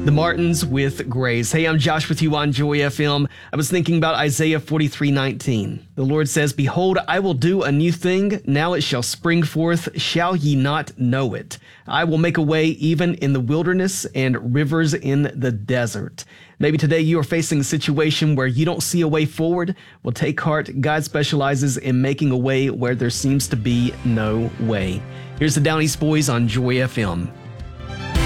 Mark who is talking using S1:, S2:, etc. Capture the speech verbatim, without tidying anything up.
S1: The Martins with Grace. Hey, I'm Josh with you on Joy F M. I was thinking about Isaiah forty-three nineteen. The Lord says, "Behold, I will do a new thing. Now it shall spring forth. Shall ye not know it? I will make a way even in the wilderness and rivers in the desert." Maybe today you are facing a situation where you don't see a way forward. Well, take heart. God specializes in making a way where there seems to be no way. Here's the Down East Boys on Joy F M.